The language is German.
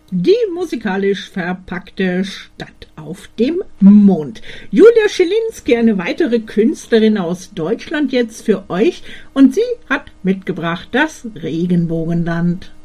Die musikalisch verpackte Stadt auf dem Mond. Julia Schilinski, eine weitere Künstlerin aus Deutschland, jetzt für euch. Und sie hat mitgebracht das Regenbogenland.